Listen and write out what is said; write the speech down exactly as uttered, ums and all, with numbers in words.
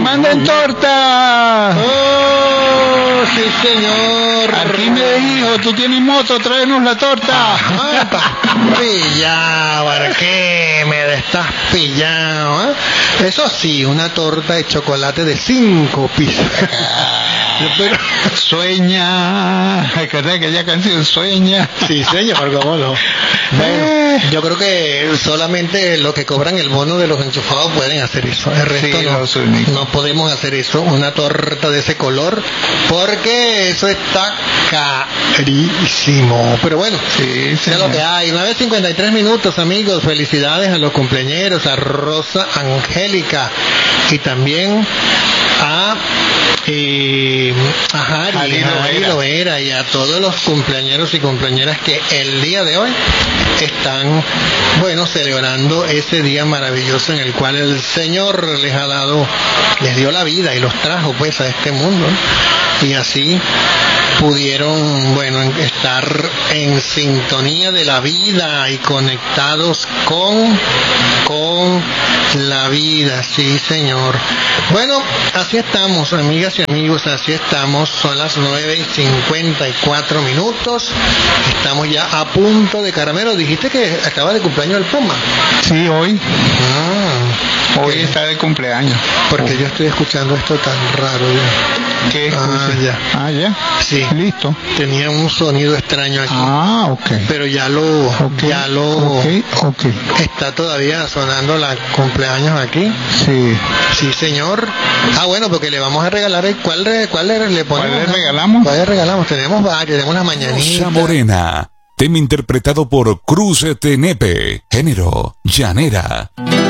manden torta! ¡Oh, sí, señor! Aquí me dijo, tú tienes moto, tráenos la torta. Ajá, pillado, ¿para qué me estás pillado? ¿Eh? Eso sí, una torta de chocolate de cinco pisos. Pero sueña, ¿recuerda aquella canción Sueña? Sí, señor, cómo no. Bueno, yo creo que solamente los que cobran el bono de los enchufados pueden hacer eso. El resto Sí, no, no podemos hacer eso, una torta de ese color, porque eso está carísimo. Pero bueno, sí, es lo que hay. nueve cincuenta y tres minutos, amigos. Felicidades a los cumpleañeros, a Rosa Angélica y también a eh, a Jari, Jari Lovera y a todos los cumpleañeros y cumpleañeras que el día de hoy están, bueno, celebrando ese día maravilloso en el cual el Señor les ha dado, les dio la vida y los trajo pues a este mundo, ¿no? Y así pudieron, bueno, estar en sintonía de la vida y conectados con con la vida, sí, señor. Bueno, así estamos, amigas y amigos, así estamos. Son las nueve y cincuenta y cuatro minutos. Estamos ya a punto de caramelo. Dijiste que acaba de cumpleaños el Puma. Sí, hoy. Ah, hoy ¿qué? está de cumpleaños. Porque oh. yo estoy escuchando esto tan raro ya. ¿Qué Ah, ya. Ah, ya. Sí. Listo. Tenía un sonido extraño aquí. Ah, ok. Pero ya lo, okay. ya lo, okay. Okay. está todavía sonando la cumpleaños aquí. Sí. Sí, señor. Ah, bueno, porque le vamos a regalar el, ¿cuál, cuál le, le ponemos? ¿Cuál le regalamos? ¿Cuál le regalamos? Tenemos varios, tenemos una mañanita. Rosa Morena, tema interpretado por Cruz Tenepe, género llanera.